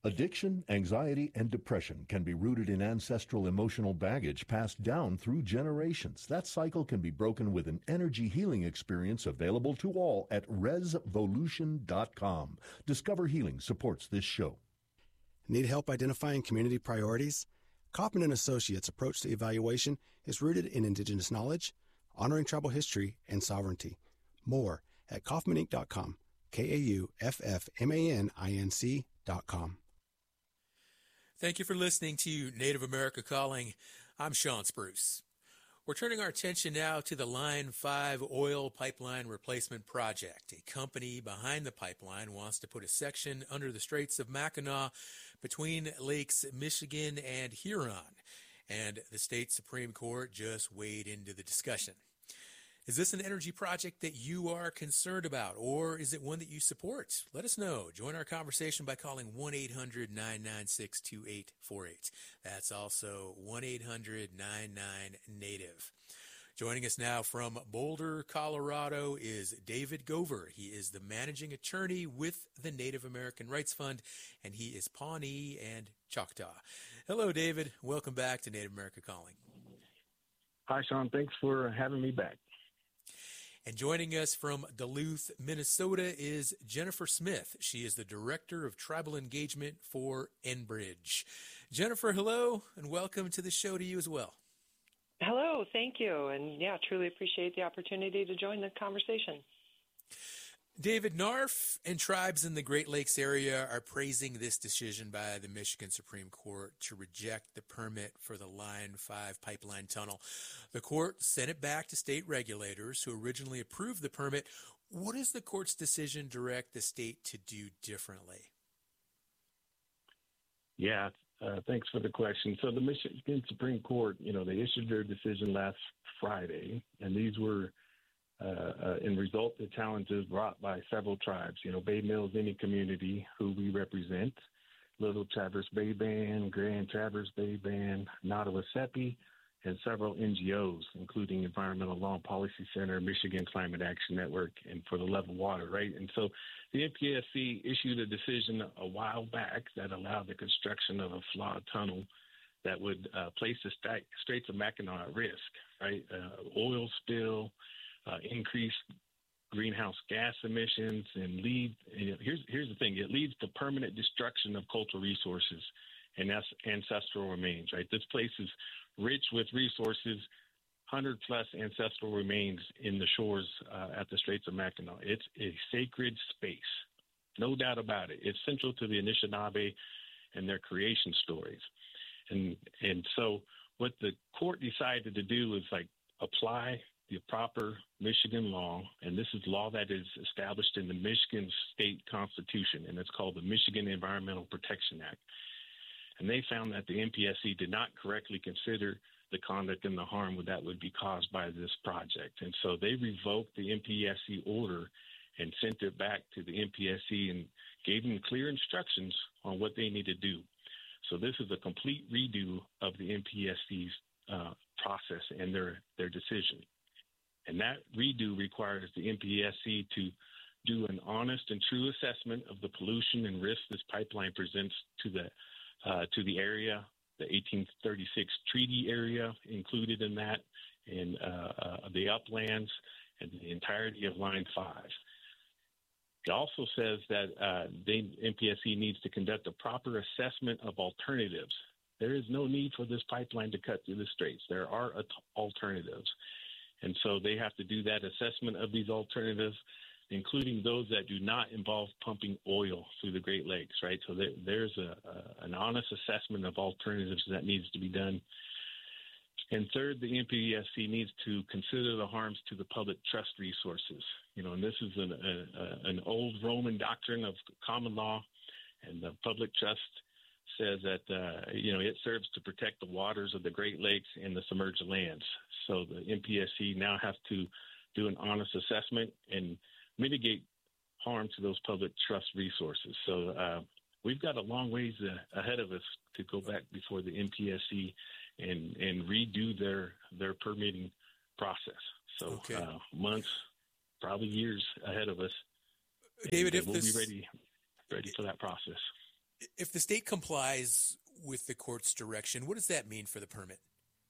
Addiction, anxiety, and depression can be rooted in ancestral emotional baggage passed down through generations. That cycle can be broken with an energy healing experience available to all at resvolution.com. Discover Healing supports this show. Need help identifying community priorities? Kaufman and Associates' approach to evaluation is rooted in indigenous knowledge, honoring tribal history, and sovereignty. More at kaufmaninc.com, KAUFFMANINC.com. Thank you for listening to Native America Calling. I'm Sean Spruce. We're turning our attention now to the Line 5 oil pipeline replacement project. A company behind the pipeline wants to put a section under the Straits of Mackinac between Lakes Michigan and Huron, and the state Supreme Court just weighed into the discussion. Is this an energy project that you are concerned about, or is it one that you support? Let us know. Join our conversation by calling 1-800-996-2848. That's also 1-800-99-NATIVE. Joining us now from Boulder, Colorado is David Gover. He is the managing attorney with the Native American Rights Fund, and he is Pawnee and Choctaw. Hello, David. Welcome back to Native America Calling. Hi, Sean. Thanks for having me back. And joining us from Duluth, Minnesota is Jennifer Smith. She is the Director of Tribal Engagement for Enbridge. Jennifer, hello, and welcome to the show to you as well. Hello, thank you. And truly appreciate the opportunity to join the conversation. David, NARF and tribes in the Great Lakes area are praising this decision by the Michigan Supreme Court to reject the permit for the Line 5 pipeline tunnel. The court sent it back to state regulators who originally approved the permit. What does the court's decision direct the state to do differently? Yeah, thanks for the question. So the Michigan Supreme Court, they issued their decision last Friday, and these were in result to challenges brought by several tribes, Bay Mills Indian Community, who we represent, Little Traverse Bay Band, Grand Traverse Bay Band, Nottawasepi, and several NGOs, including Environmental Law and Policy Center, Michigan Climate Action Network, and For the Level Water, right? And so the MPSC issued a decision a while back that allowed the construction of a flawed tunnel that would place the Straits of Mackinac at risk, right? Oil spill, increased greenhouse gas emissions, and here's the thing: it leads to permanent destruction of cultural resources and ancestral remains. Right, this place is rich with resources, 100+ ancestral remains in the shores at the Straits of Mackinac. It's a sacred space, no doubt about it. It's central to the Anishinaabe and their creation stories, and so what the court decided to do is apply the proper Michigan law, and this is law that is established in the Michigan State Constitution, and it's called the Michigan Environmental Protection Act. And they found that the MPSC did not correctly consider the conduct and the harm that would be caused by this project. And so they revoked the MPSC order and sent it back to the MPSC and gave them clear instructions on what they need to do. So this is a complete redo of the MPSC's process and their decision. And that redo requires the MPSC to do an honest and true assessment of the pollution and risk this pipeline presents to the area, the 1836 treaty area included in that, and the uplands and the entirety of Line 5. It also says that the MPSC needs to conduct a proper assessment of alternatives. There is no need for this pipeline to cut through the straits. There are alternatives. And so they have to do that assessment of these alternatives, including those that do not involve pumping oil through the Great Lakes, right? So there's an honest assessment of alternatives that needs to be done. And third, the MPSC needs to consider the harms to the public trust resources. And this is an old Roman doctrine of common law, and the public trust says that, it serves to protect the waters of the Great Lakes and the submerged lands. So the MPSC now has to do an honest assessment and mitigate harm to those public trust resources. So we've got a long ways ahead of us to go back before the MPSC and redo their permitting process. So okay. Months, probably years ahead of us. David, we'll be ready for that process. If the state complies with the court's direction, what does that mean for the permit?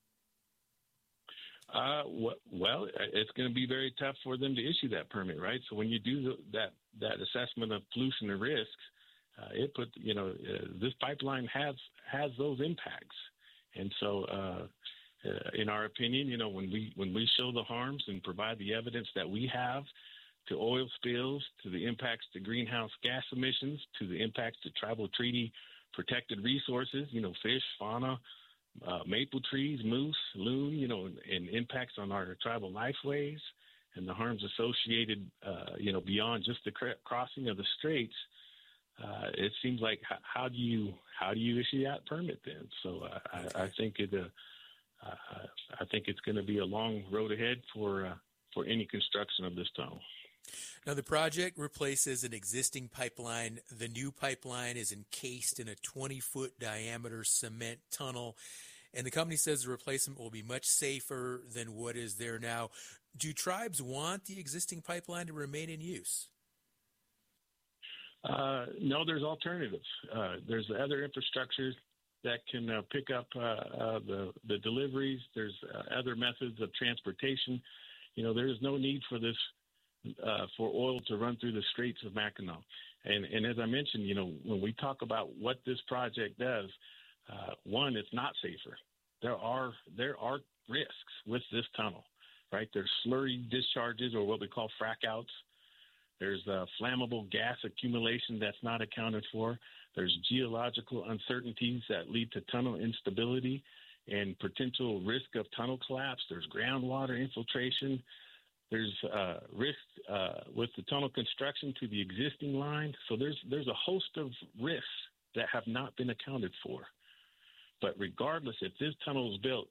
Well, it's going to be very tough for them to issue that permit, right? So when you do that assessment of pollution and risks, it put this pipeline has those impacts, and so in our opinion, when we show the harms and provide the evidence that we have to oil spills, to the impacts to greenhouse gas emissions, to the impacts to tribal treaty protected resources, fish, fauna, maple trees, moose, loon, and impacts on our tribal lifeways and the harms associated, beyond just the crossing of the straits. It seems like how do you issue that permit then? So I think it's going to be a long road ahead for any construction of this tunnel. Now, the project replaces an existing pipeline. The new pipeline is encased in a 20-foot diameter cement tunnel, and the company says the replacement will be much safer than what is there now. Do tribes want the existing pipeline to remain in use? No, there's alternatives. There's other infrastructure that can pick up the deliveries. There's other methods of transportation. There is no need for this for oil to run through the Straits of Mackinac. And as I mentioned, when we talk about what this project does, one, it's not safer. There are risks with this tunnel, right? There's slurry discharges, or what we call frack outs. There's flammable gas accumulation that's not accounted for. There's geological uncertainties that lead to tunnel instability and potential risk of tunnel collapse. There's groundwater infiltration. There's risk with the tunnel construction to the existing line. So there's a host of risks that have not been accounted for. But regardless, if this tunnel is built,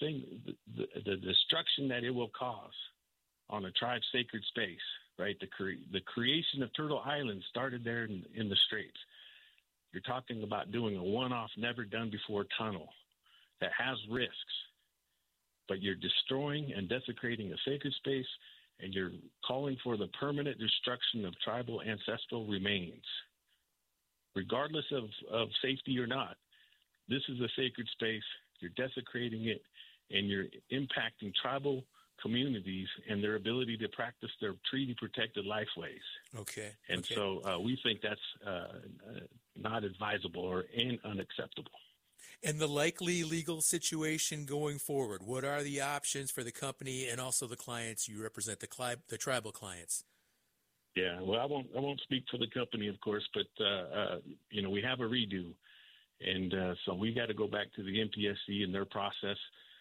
the destruction that it will cause on a tribe's sacred space, right? The creation of Turtle Island started there in the Straits. You're talking about doing a one-off, never-done-before tunnel that has risks, but you're destroying and desecrating a sacred space, and you're calling for the permanent destruction of tribal ancestral remains. Regardless of safety or not, this is a sacred space. You're desecrating it, and you're impacting tribal communities and their ability to practice their treaty-protected lifeways. Okay. And so we think that's not advisable and unacceptable. And the likely legal situation going forward, what are the options for the company and also the clients you represent, the tribal clients? Yeah, well, I won't speak for the company, of course, but we have a redo, and so we got to go back to the MPSC and their process.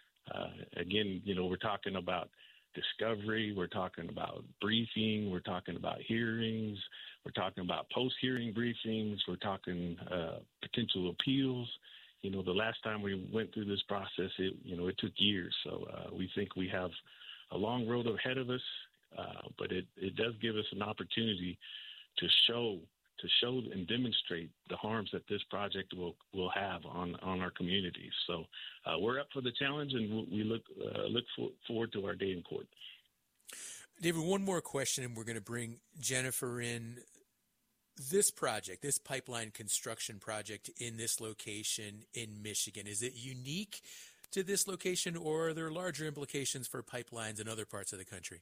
Again, we're talking about discovery, we're talking about briefing, we're talking about hearings, we're talking about post-hearing briefings, we're talking potential appeals. The last time we went through this process, it took years. So we think we have a long road ahead of us, but it does give us an opportunity to show and demonstrate the harms that this project will have on our communities. So we're up for the challenge, and we look forward to our day in court. David, one more question, and we're going to bring Jennifer in. This project, this pipeline construction project in this location in Michigan, is it unique to this location, or are there larger implications for pipelines in other parts of the country?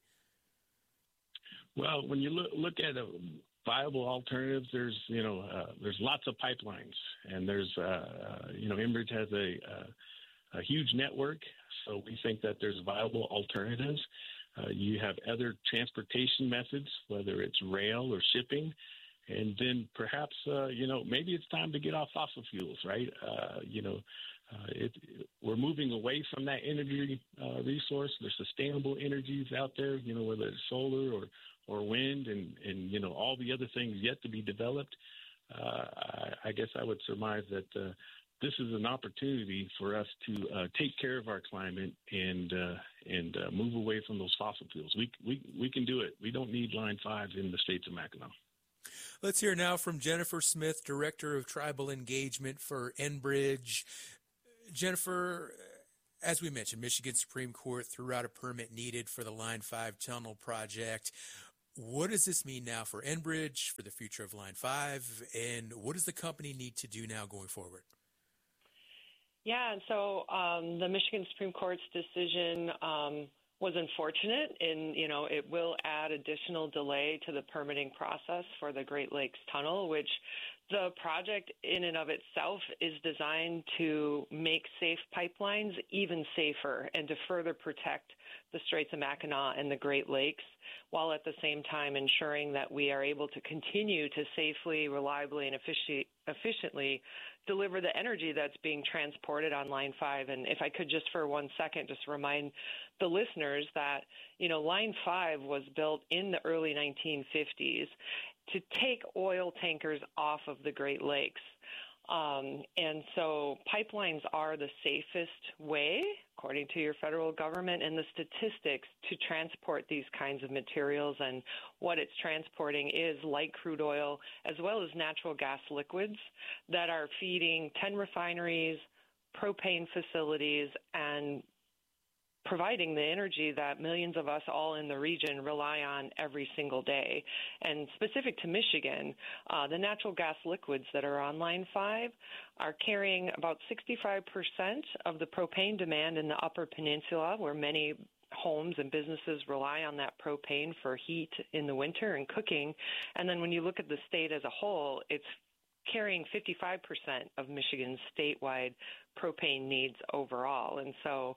Well, when you look at viable alternatives, there's lots of pipelines, and there's Enbridge has a huge network, so we think that there's viable alternatives. You have other transportation methods, whether it's rail or shipping. And then perhaps, maybe it's time to get off fossil fuels, right? We're moving away from that energy resource. There's sustainable energies out there, whether it's solar or wind and all the other things yet to be developed. I guess I would surmise that this is an opportunity for us to take care of our climate and move away from those fossil fuels. We can do it. We don't need Line 5 in the Straits of Mackinac. Let's hear now from Jennifer Smith, Director of Tribal Engagement for Enbridge. Jennifer, as we mentioned, Michigan Supreme Court threw out a permit needed for the Line 5 tunnel project. What does this mean now for Enbridge, for the future of Line 5, and what does the company need to do now going forward? Yeah, and so the Michigan Supreme Court's decision was unfortunate it will add additional delay to the permitting process for the Great Lakes Tunnel, which the project in and of itself is designed to make safe pipelines even safer and to further protect the Straits of Mackinac and the Great Lakes, while at the same time ensuring that we are able to continue to safely, reliably, and efficiently deliver the energy that's being transported on Line 5. And if I could just for 1 second just remind the listeners that, Line 5 was built in the early 1950s to take oil tankers off of the Great Lakes. And so pipelines are the safest way, according to your federal government, and the statistics to transport these kinds of materials. And what it's transporting is light crude oil as well as natural gas liquids that are feeding 10 refineries, propane facilities, and providing the energy that millions of us all in the region rely on every single day. And specific to Michigan, the natural gas liquids that are on Line 5 are carrying about 65% of the propane demand in the Upper Peninsula, where many homes and businesses rely on that propane for heat in the winter and cooking. And then when you look at the state as a whole, it's carrying 55% of Michigan's statewide propane needs overall. And so,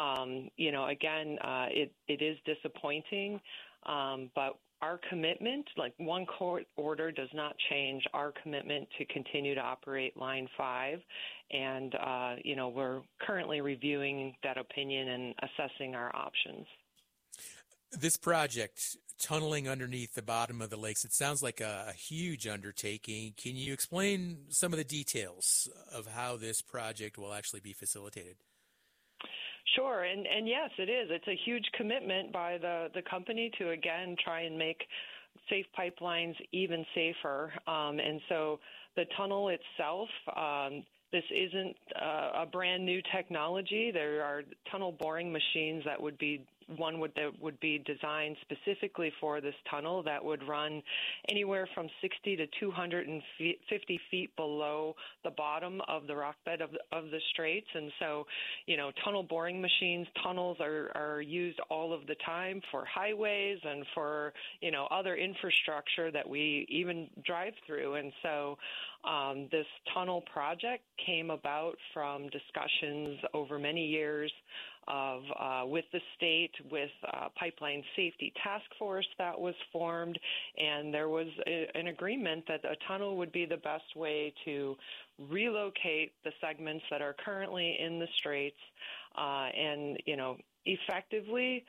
it is disappointing, but our commitment, like one court order does not change our commitment to continue to operate Line 5. And, we're currently reviewing that opinion and assessing our options. This project, tunneling underneath the bottom of the lakes, it sounds like a huge undertaking. Can you explain some of the details of how this project will actually be facilitated? Sure, and yes, it is. It's a huge commitment by the company to, again, try and make safe pipelines even safer. And so the tunnel itself, this isn't a brand new technology. There are tunnel boring machines that would be designed specifically for this tunnel that would run anywhere from 60 to 250 feet below the bottom of the rock bed of the straits. And so, tunnel boring machines, tunnels are used all of the time for highways and for, other infrastructure that we even drive through. And so this tunnel project came about from discussions over many years with the state, with Pipeline Safety Task Force that was formed, and there was an agreement that a tunnel would be the best way to relocate the segments that are currently in the straits and, effectively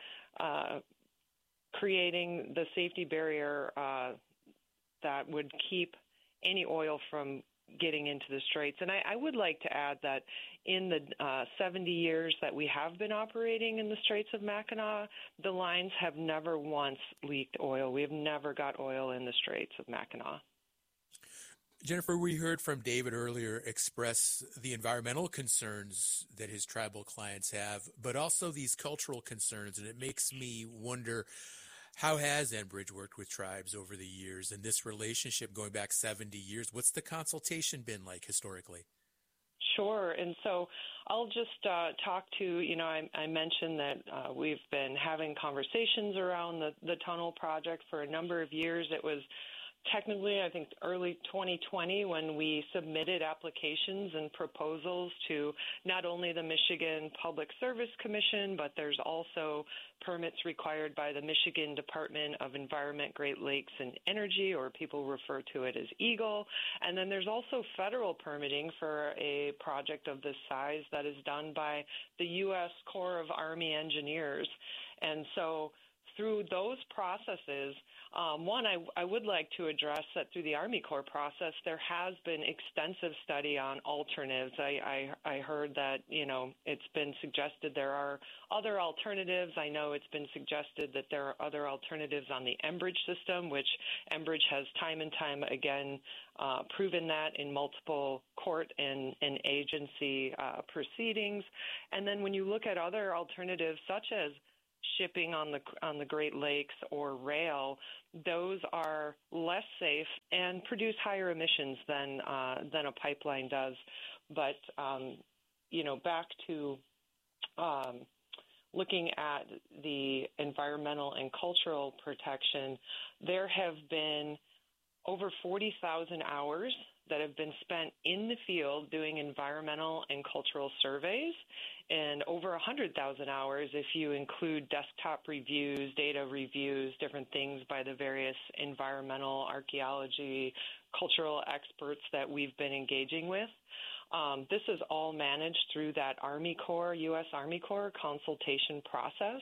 creating the safety barrier that would keep any oil from getting into the straits. And I would like to add that in the 70 years that we have been operating in the Straits of Mackinac, the lines have never once leaked oil. We have never got oil in the Straits of Mackinac. Jennifer, we heard from David earlier express the environmental concerns that his tribal clients have, but also these cultural concerns. And it makes me wonder, how has Enbridge worked with tribes over the years in this relationship going back 70 years? What's the consultation been like historically? Sure. And so I'll just talk to, I mentioned that we've been having conversations around the tunnel project for a number of years. It was technically, I think, early 2020 when we submitted applications and proposals to not only the Michigan Public Service Commission, but there's also permits required by the Michigan Department of Environment, Great Lakes, and Energy, or people refer to it as EGLE. And then there's also federal permitting for a project of this size that is done by the U.S. Corps of Army Engineers. And so through those processes, I would like to address that through the Army Corps process, there has been extensive study on alternatives. I heard that, it's been suggested there are other alternatives. I know it's been suggested that there are other alternatives on the Enbridge system, which Enbridge has time and time again proven that in multiple court and agency proceedings. And then when you look at other alternatives such as shipping on the Great Lakes or rail, those are less safe and produce higher emissions than a pipeline does. But back to looking at the environmental and cultural protection, there have been over 40,000 hours that have been spent in the field doing environmental and cultural surveys, and over 100,000 hours if you include desktop reviews, data reviews, different things by the various environmental, archaeology, cultural experts that we've been engaging with. This is all managed through that Army Corps, U.S. Army Corps consultation process,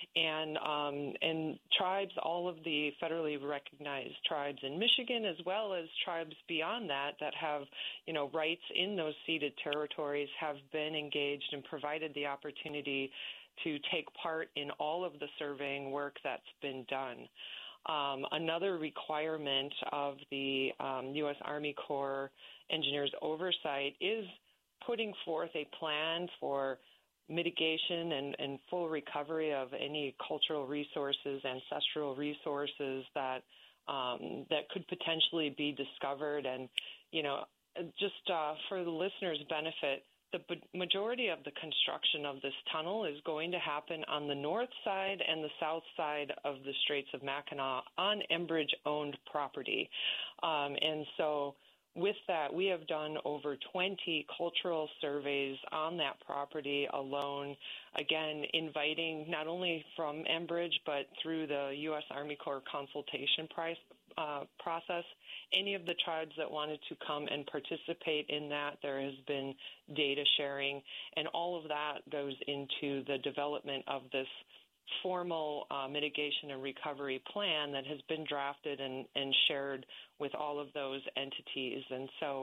and tribes, all of the federally recognized tribes in Michigan, as well as tribes beyond that have, rights in those ceded territories, have been engaged and provided the opportunity to take part in all of the surveying work that's been done. Another requirement of the U.S. Army Corps Engineers oversight is putting forth a plan for mitigation and full recovery of any cultural resources, ancestral resources that could potentially be discovered. And, just for the listeners' benefit, the majority of the construction of this tunnel is going to happen on the north side and the south side of the Straits of Mackinac on Enbridge-owned property. And so with that, we have done over 20 cultural surveys on that property alone, again, inviting not only from Enbridge but through the U.S. Army Corps consultation process, any of the tribes that wanted to come and participate in that. There has been data sharing, and all of that goes into the development of this formal mitigation and recovery plan that has been drafted and shared with all of those entities. And so,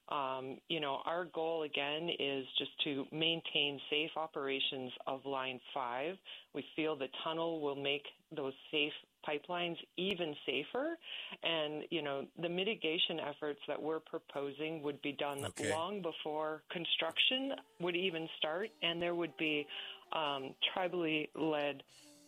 our goal, again, is just to maintain safe operations of Line 5. We feel the tunnel will make those safe pipelines even safer. And, the mitigation efforts that we're proposing would be done long before construction would even start, and there would be tribally led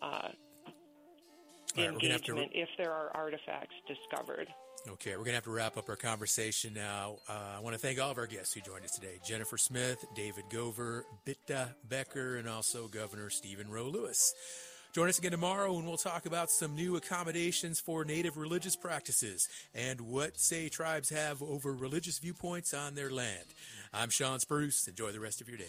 engagement if there are artifacts discovered. Okay, we're going to have to wrap up our conversation now. I want to thank all of our guests who joined us today. Jennifer Smith, David Gover, Bitta Becker, and also Governor Stephen Roe Lewis. Join us again tomorrow and we'll talk about some new accommodations for Native religious practices and what say tribes have over religious viewpoints on their land. I'm Sean Spruce. Enjoy the rest of your day.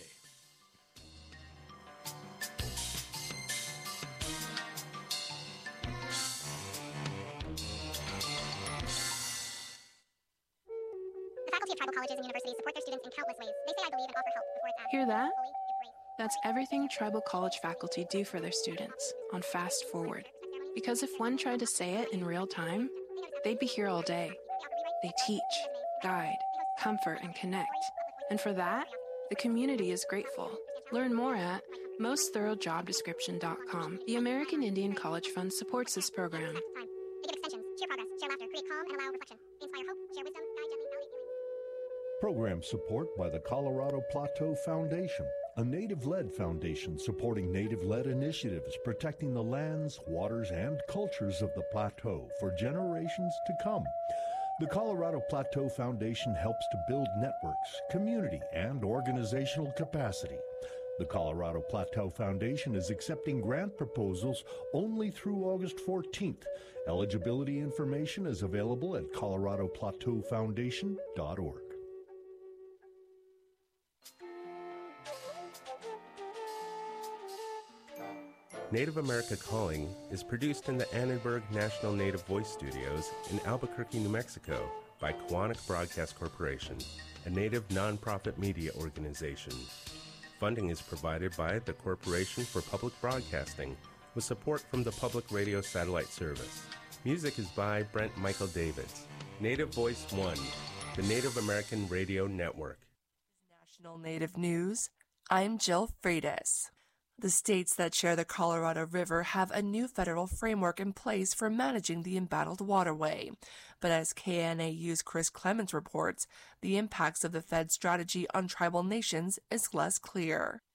Faculty of tribal colleges and universities support their students in countless ways. They say I believe and offer help before it's asked. Hear that? That's everything tribal college faculty do for their students on Fast Forward. Because if one tried to say it in real time, they'd be here all day. They teach, guide, comfort, and connect. And for that, the community is grateful. Learn more at mostthoroughdjobdescription.com. The American Indian College Fund supports this program. They give extensions, share progress, share laughter, create calm, and allow reflection. They inspire hope, share wisdom, guide gently, validate healing. Program support by the Colorado Plateau Foundation, a Native-led foundation supporting Native-led initiatives protecting the lands, waters, and cultures of the Plateau for generations to come. The Colorado Plateau Foundation helps to build networks, community, and organizational capacity. The Colorado Plateau Foundation is accepting grant proposals only through August 14th. Eligibility information is available at coloradoplateaufoundation.org. Native America Calling is produced in the Annenberg National Native Voice Studios in Albuquerque, New Mexico by Quantic Broadcast Corporation, a Native nonprofit media organization. Funding is provided by the Corporation for Public Broadcasting with support from the Public Radio Satellite Service. Music is by Brent Michael Davids. Native Voice One, the Native American Radio Network. National Native News, I'm Jill Freitas. The states that share the Colorado River have a new federal framework in place for managing the embattled waterway. But as KNAU's Chris Clemens reports, the impacts of the Fed's strategy on tribal nations is less clear.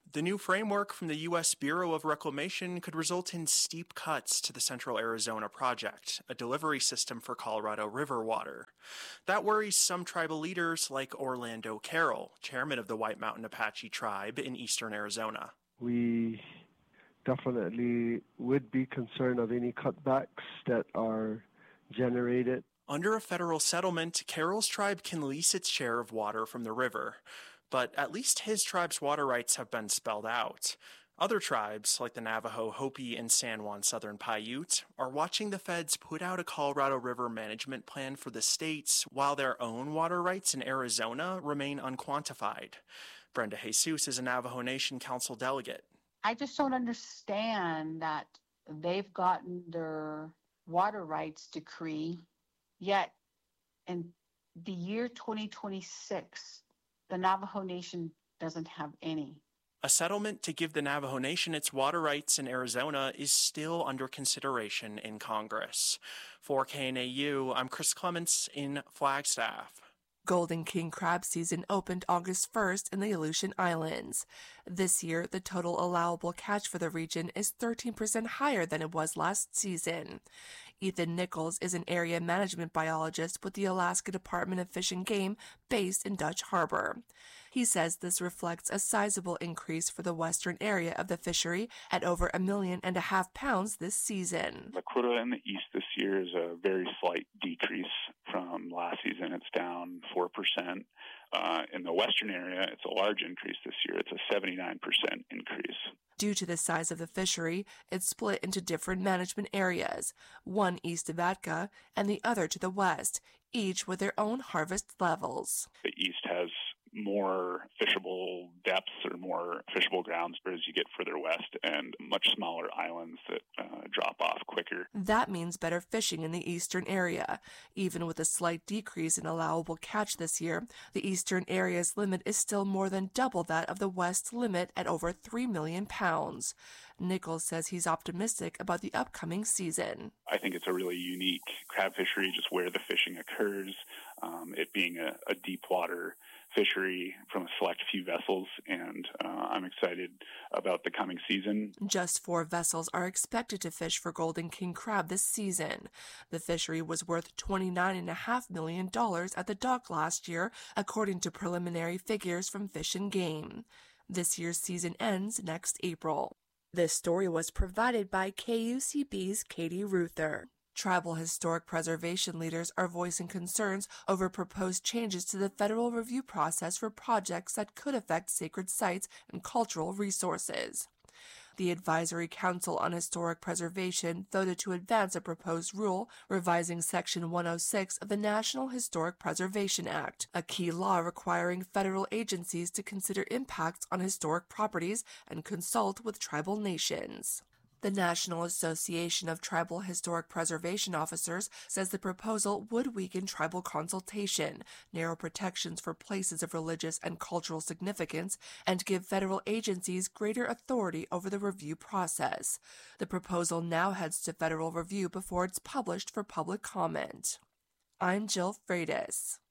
The new framework from the U.S. Bureau of Reclamation could result in steep cuts to the Central Arizona Project, a delivery system for Colorado River water. That worries some tribal leaders like Orlando Carroll, chairman of the White Mountain Apache tribe in eastern Arizona. We definitely would be concerned of any cutbacks that are generated. Under a federal settlement, Carroll's tribe can lease its share of water from the river. But at least his tribe's water rights have been spelled out. Other tribes, like the Navajo, Hopi, and San Juan Southern Paiute, are watching the feds put out a Colorado River management plan for the states while their own water rights in Arizona remain unquantified. Brenda Jesus is a Navajo Nation Council delegate. I just don't understand that they've gotten their water rights decree, yet in the year 2026, the Navajo Nation doesn't have any. A settlement to give the Navajo Nation its water rights in Arizona is still under consideration in Congress. For KNAU, I'm Chris Clements in Flagstaff. Golden King crab season opened August 1st in the Aleutian Islands. This year, the total allowable catch for the region is 13% higher than it was last season. Ethan Nichols is an area management biologist with the Alaska Department of Fish and Game based in Dutch Harbor. He says this reflects a sizable increase for the western area of the fishery at over 1.5 million pounds this season. The quota in the east this year is a very slight decrease from last season. It's down 4%. In the western area, it's a large increase this year. It's a 79% increase. Due to the size of the fishery, it's split into different management areas, one east of Atka and the other to the west, each with their own harvest levels. The east has more fishable depths or more fishable grounds as you get further west, and much smaller islands that drop off quicker. That means better fishing in the eastern area. Even with a slight decrease in allowable catch this year, the eastern area's limit is still more than double that of the west limit at over 3 million pounds. Nichols says he's optimistic about the upcoming season. I think it's a really unique crab fishery, just where the fishing occurs, it being a deep water fishery from a select few vessels, and I'm excited about the coming season. Just 4 vessels are expected to fish for Golden King crab this season. The fishery was worth $29.5 million at the dock last year, according to preliminary figures from Fish and Game. This year's season ends next April. This story was provided by KUCB's Katie Ruther. Tribal historic preservation leaders are voicing concerns over proposed changes to the federal review process for projects that could affect sacred sites and cultural resources. The Advisory Council on Historic Preservation voted to advance a proposed rule revising Section 106 of the National Historic Preservation Act, a key law requiring federal agencies to consider impacts on historic properties and consult with tribal nations. The National Association of Tribal Historic Preservation Officers says the proposal would weaken tribal consultation, narrow protections for places of religious and cultural significance, and give federal agencies greater authority over the review process. The proposal now heads to federal review before it's published for public comment. I'm Jill Freitas.